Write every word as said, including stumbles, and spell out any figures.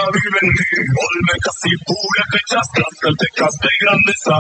vive en ti. Olmecas y pura, que chascas, caltecas de grandeza.